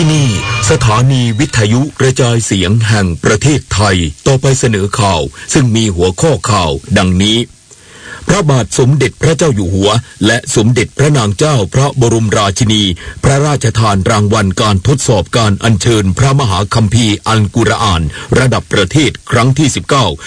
ที่นี่สถานีวิทยุกระจายเสียงแห่งประเทศไทยต่อไปเสนอข่าวซึ่งมีหัวข้อข่าวดังนี้พระบาทสมเด็จพระเจ้าอยู่หัวและสมเด็จพระนางเจ้าพระบรมราชินีพระราชทานรางวัลการทดสอบการอัญเชิญพระมหาคัมภีร์อัลกุรอานระดับประเทศครั้งที่19